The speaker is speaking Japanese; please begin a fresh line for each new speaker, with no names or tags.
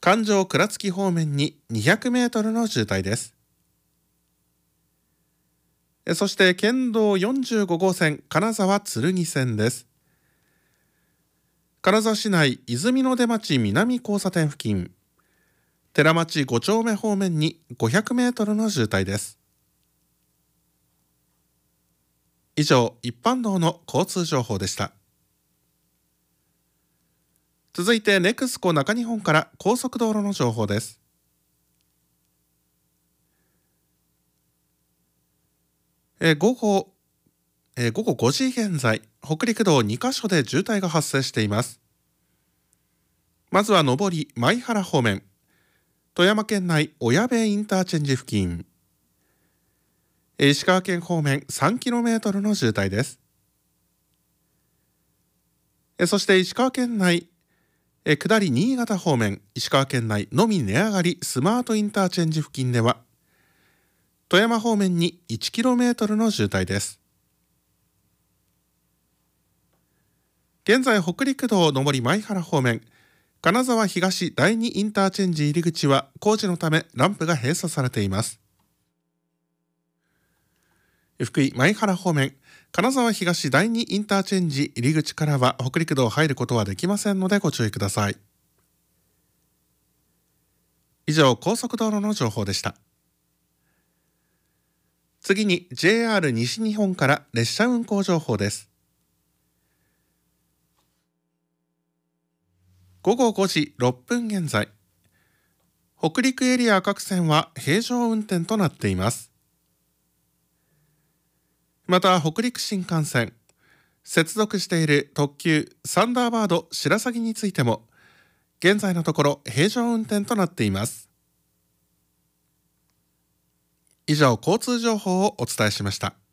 環状倉敷方面に200メートルの渋滞です。そして県道45号線金沢剣線です。金沢市内泉の出町南交差点付近、寺町5丁目方面に500メートルの渋滞です。以上、一般道の交通情報でした。続いてネクスコ中日本から高速道路の情報です。午後5時現在、北陸道2カ所で渋滞が発生しています。まずは上り舞原方面、富山県内小矢部インターチェンジ付近、石川県方面 3km の渋滞です。そして石川県内下り新潟方面、石川県内のみ値上がりスマートインターチェンジ付近では富山方面に 1km の渋滞です。現在北陸道上り舞原方面、金沢東第2インターチェンジ入り口は工事のためランプが閉鎖されています。福井舞原方面、金沢東第2インターチェンジ入り口からは北陸道入ることはできませんのでご注意ください。以上、高速道路の情報でした。次に JR 西日本から列車運行情報です。午後5時6分現在、北陸エリア各線は平常運転となっています。また北陸新幹線、接続している特急サンダーバード白鷺についても現在のところ平常運転となっています。以上、交通情報をお伝えしました。